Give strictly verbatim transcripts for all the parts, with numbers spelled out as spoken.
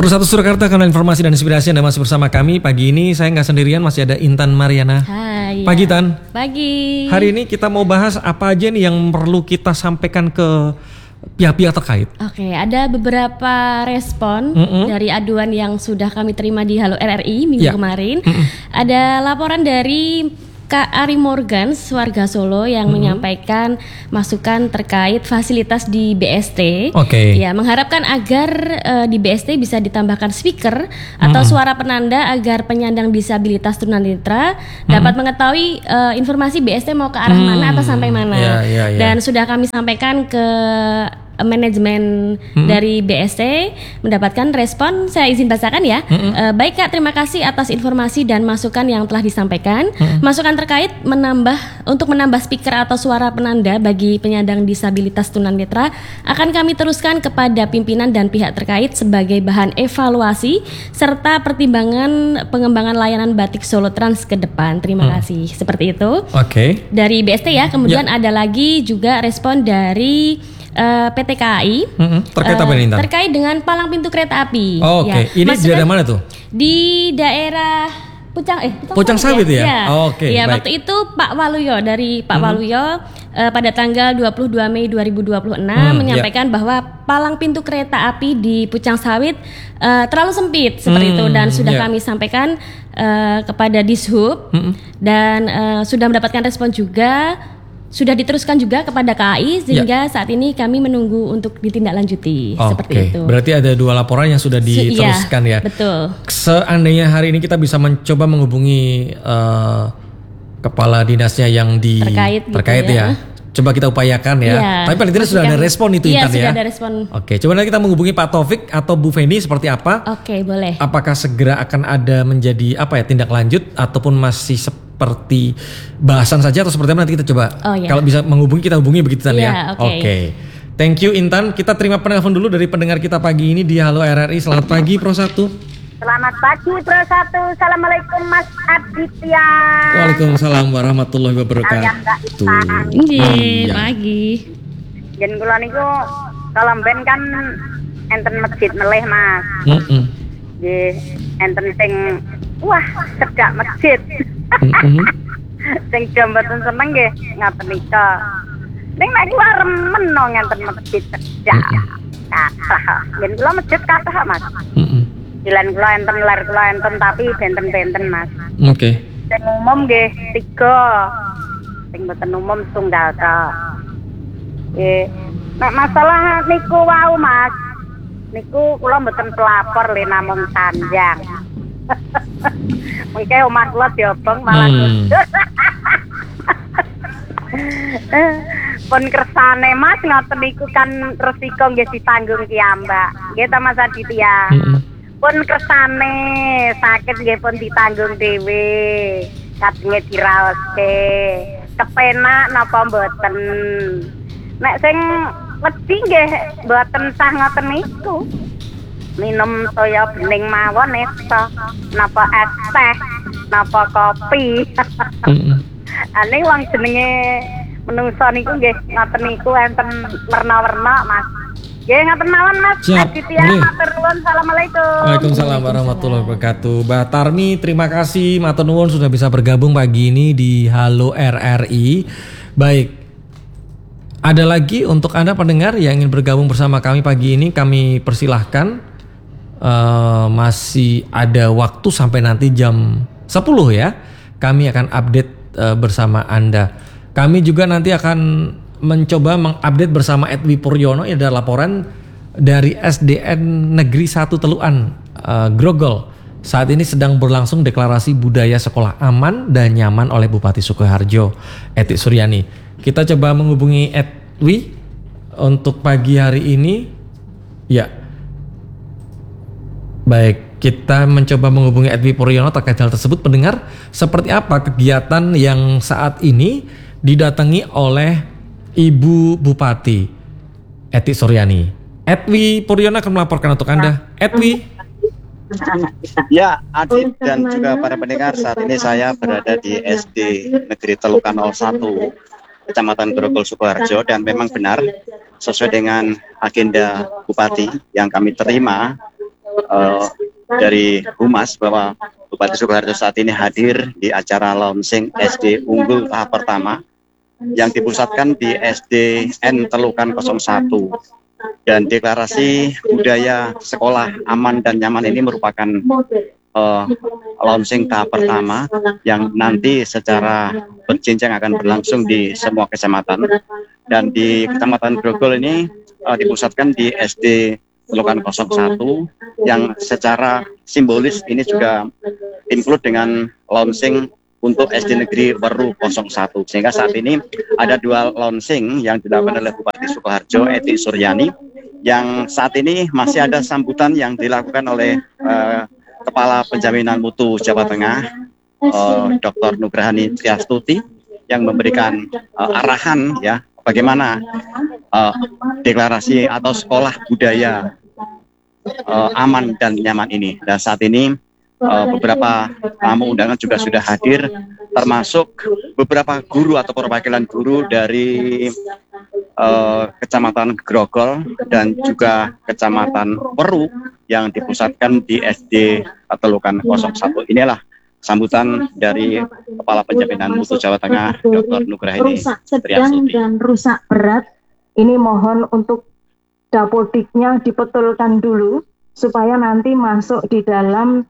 Perusahaan Surakarta, kanal informasi dan inspirasi. Anda masih bersama kami pagi ini. Saya nggak sendirian, masih ada Intan Mariana. Hai. Pagi Tan. Pagi. Hari ini kita mau bahas apa aja nih yang perlu kita sampaikan ke pihak-pihak terkait. Oke, ada beberapa respon Mm-mm. dari aduan yang sudah kami terima di Halo R R I minggu Ya. kemarin. Mm-mm. Ada laporan dari Kak Ari Morgan, warga Solo yang Mm-hmm. menyampaikan masukan terkait fasilitas di B S T. Oke. Ya, mengharapkan agar eh, di B S T bisa ditambahkan speaker atau Mm-hmm. suara penanda agar penyandang disabilitas tunanetra dapat mengetahui eh, informasi B S T mau ke arah Hmm. mana atau sampai mana. Ya, ya, ya. Dan sudah kami sampaikan ke manajemen Mm-mm. dari B S T, mendapatkan respon. Saya izin bacakan ya. Mm-mm. Eh, baik Kak, terima kasih atas informasi dan masukan yang telah disampaikan. Mm-mm. Masukan terkait menambah untuk menambah speaker atau suara penanda bagi penyandang disabilitas tunanetra akan kami teruskan kepada pimpinan dan pihak terkait sebagai bahan evaluasi serta pertimbangan pengembangan layanan Batik Solo Trans ke depan. Terima Mm. kasih. Seperti itu. Oke. Dari B S T ya. Kemudian ada lagi juga respon dari eh, P T K A I. Mm-mm. Terkait apa Eh, nih Intan? Terkait dengan palang pintu kereta api. Oh, Oke. Ya. Ini di Maksudnya daerah mana tuh? Di daerah Pucang eh Pucang Sawit ya? Ya. Oh, oke, Ya, baik. waktu itu Pak Waluyo dari Pak Mhm. Waluyo eh, pada tanggal dua puluh dua Mei dua ribu dua puluh enam Hmm, menyampaikan bahwa palang pintu kereta api di Pucang Sawit eh, terlalu sempit seperti Hmm, itu, dan sudah ya. kami sampaikan eh, kepada Dishub Mm-mm. dan eh, sudah mendapatkan respon juga. Sudah diteruskan juga kepada K A I sehingga saat ini kami menunggu untuk ditindaklanjuti. Seperti Oke. itu. Berarti ada dua laporan yang sudah Se- iya, diteruskan ya. Betul. Seandainya hari ini kita bisa mencoba menghubungi eh, kepala dinasnya yang di Terkait gitu ya. ya. Coba kita upayakan ya. Iya. Tapi paling tidak sudah ada Pastikan- respon itu Iya, Intan sudah ya. ada respon. Oke, coba nanti kita menghubungi Pak Taufik atau Bu Feni seperti apa? Oke, boleh. Apakah segera akan ada menjadi apa ya tindak lanjut ataupun masih seperti bahasan saja atau seperti apa, nanti kita coba. Oh, iya. Kalau bisa menghubungi kita hubungi begitu Tan ya. Iya, oke. Thank you Intan. Kita terima penelpon dulu dari pendengar kita pagi ini di Halo R R I. Selamat pagi Pro satu. Selamat pagi Pro satu. Assalamualaikum Mas Aditya. Waalaikumsalam warahmatullahi Kalian Mbak wabarakatuh. Ipan. Nggih, Iya. pagi. Jen kula niku kalau ben kan enten masjid meleh Mas. Mm-mm. Nggih, enten sing wah cedak masjid. Mm-mm. Sing jambatan seneng nggih ngaten nika. Ning nek kula remen no ngenten masjid cedak. Kathah. Jen kula masjid kathah Mas. Mm-mm. Dilan kula enten lar kula enten tapi benten-benten Mas. Oke. Sing umum nggih tiga. Sing mboten umum tunggal tok. Eh, nek masalah niku wau Mas. Niku kula mboten pelapor le namung tanjang. Mengke omah kula diobong malah. Hmm. Pun kersane Mas ngoten niku kan resiko nggih ditanggung piyambak. Nggih ta Mas Aditya. Mm-mm. Pun kersane sakit nggih pun ditanggung dhewe. Kadenge diraoske. Kepenak napa mboten? Nek sing wedi nggih mboten sah ngoten niku. Minum toya bening mawon eta. Napa es teh, napa kopi. Mm-mm. Ane wong jenenge menungso niku nggih ngoten niku enten werna-werna Mas. Nggih ngoten mawon Mas. Siap. Aditya Nggih. matur nuwun. Assalamualaikum. Waalaikumsalam warahmatullahi wabarakatuh. Mbak Tarmi, terima kasih matur nuwun sudah bisa bergabung pagi ini di Halo R R I. Baik. Ada lagi untuk Anda pendengar yang ingin bergabung bersama kami pagi ini, kami persilahkan. Eh, masih ada waktu sampai nanti jam sepuluh ya. Kami akan update eh, bersama Anda. Kami juga nanti akan mencoba mengupdate bersama Edwi Puryono. Ada laporan dari S D N Negeri satu Teluan, eh, Grogol. Saat ini sedang berlangsung deklarasi budaya sekolah aman dan nyaman oleh Bupati Sukoharjo, Eti Suryani. Kita coba menghubungi Edwi untuk pagi hari ini. Ya. Baik, kita mencoba menghubungi Edwi Puryono terkait hal tersebut. Pendengar, seperti apa kegiatan yang saat ini didatangi oleh Ibu Bupati Eti Suryani? Edwi Puryono akan melaporkan untuk Anda. Edwi. Ya, Adit dan juga para pendengar, saat ini saya berada di S D Negeri Telukan nol satu, Kecamatan Grogol Sukoharjo, dan memang benar sesuai dengan agenda Bupati yang kami terima uh, dari Humas bahwa Bupati Sukoharjo saat ini hadir di acara launching S D unggul tahap pertama yang dipusatkan di S D N Telukan nol satu. Dan deklarasi budaya sekolah aman dan nyaman ini merupakan uh, launching tahap pertama yang nanti secara berjenjang akan berlangsung di semua kecamatan. Dan di Kecamatan Grogol ini uh, dipusatkan di S D Telukan nol satu yang secara simbolis ini juga include dengan launching untuk S D Negeri Weru nol satu. Sehingga saat ini ada dua launching yang dilakukan oleh Bupati Sukoharjo, Eti Suryani, yang saat ini masih ada sambutan yang dilakukan oleh uh, Kepala Penjaminan Mutu Jawa Tengah, uh, Doktor Nugrahani Triastuti, yang memberikan uh, arahan ya bagaimana uh, deklarasi atau sekolah budaya uh, aman dan nyaman ini. Dan saat ini uh, beberapa tamu undangan juga sudah hadir, termasuk beberapa guru atau perwakilan guru dari uh, Kecamatan Grogol dan juga Kecamatan Weru yang dipusatkan di S D Telukan nol satu. Inilah sambutan dari Kepala Penjaminan Mutu Jawa Tengah, Doktor Nugrahini rusak sedang dan rusak berat. Ini mohon untuk dapodiknya dibetulkan dulu supaya nanti masuk di dalam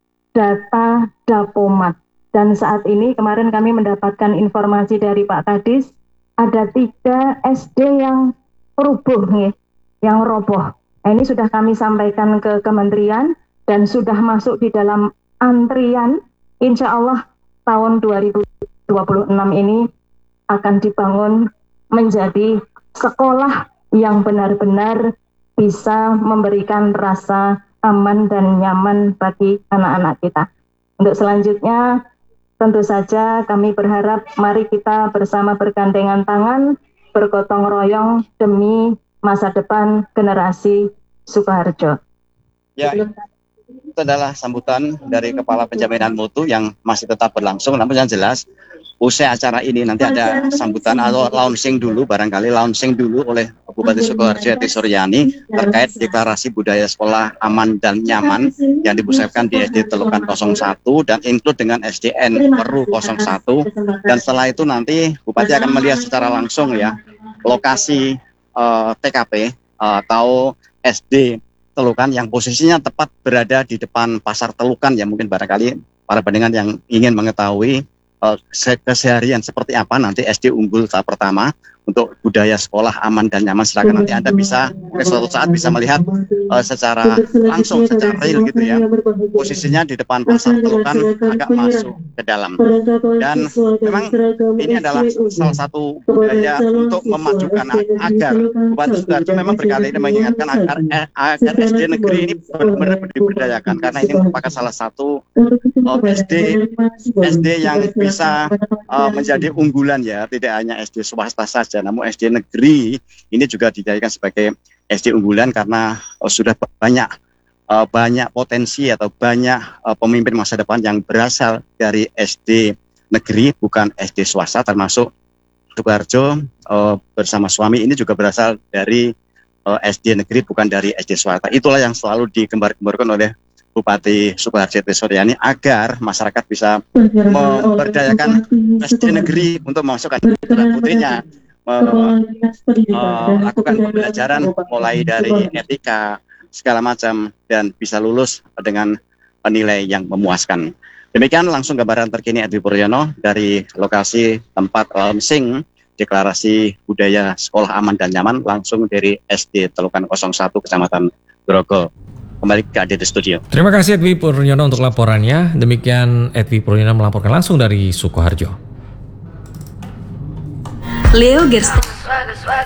data Dapomat. Dan saat ini kemarin kami mendapatkan informasi dari Pak Kadis, ada tiga S D yang rubuh nih, yang roboh. Nah, ini sudah kami sampaikan ke kementerian dan sudah masuk di dalam antrian. Insya Allah tahun dua ribu dua puluh enam ini akan dibangun menjadi sekolah yang benar-benar bisa memberikan rasa aman dan nyaman bagi anak-anak kita. Untuk selanjutnya, tentu saja kami berharap mari kita bersama bergandengan tangan, bergotong royong demi masa depan generasi Sukoharjo. Ya, itu adalah sambutan dari Kepala Penjaminan Mutu yang masih tetap berlangsung. Namun yang jelas, usai acara ini nanti ada sambutan atau launching dulu, barangkali launching dulu oleh Bupati Sukoharjo Eti Suryani terkait deklarasi budaya sekolah aman dan nyaman yang dipusatkan di S D Telukan nol satu dan include dengan S D N Weru nol satu. Dan setelah itu nanti Bupati akan melihat secara langsung ya lokasi uh, T K P uh, atau S D Telukan yang posisinya tepat berada di depan Pasar Telukan, ya mungkin barangkali para pendengar yang ingin mengetahui uh, keseharian seperti apa nanti S D unggul tahap pertama untuk budaya sekolah aman dan nyaman, silakan nanti Anda bisa suatu saat bisa melihat uh, secara langsung, secara real gitu ya, posisinya di depan Pasar Telukan agak masuk ke dalam. Dan memang ini adalah salah satu budaya untuk memajukan agar Bupati Sukoharjo memang berkali ini mengingatkan agar, eh, agar S D negeri ini benar-benar diberdayakan, karena ini merupakan salah satu uh, S D S D yang bisa uh, menjadi unggulan ya, tidak hanya S D swasta saja, namun S D negeri ini juga dijadikan sebagai S D unggulan karena uh, sudah banyak uh, banyak potensi atau banyak uh, pemimpin masa depan yang berasal dari S D negeri, bukan S D swasta, termasuk Sukoharjo uh, bersama suami ini juga berasal dari uh, S D negeri, bukan dari S D swasta. Itulah yang selalu digembar-gemborkan oleh Bupati Sukoharjo Eti Suryani agar masyarakat bisa memberdayakan S D negeri untuk memasukkan putrinya melakukan uh, pembelajaran mulai dari etika segala macam dan bisa lulus dengan nilai yang memuaskan. Demikian langsung gambaran terkini Edwi Puryono dari lokasi tempat launching deklarasi budaya sekolah aman dan nyaman langsung dari S D Telukan nol satu Kecamatan Grogol. Kembali ke Adi di studio. Terima kasih Edwi Puryono untuk laporannya. Demikian Edwi Puryono melaporkan langsung dari Sukoharjo. Leo Gerst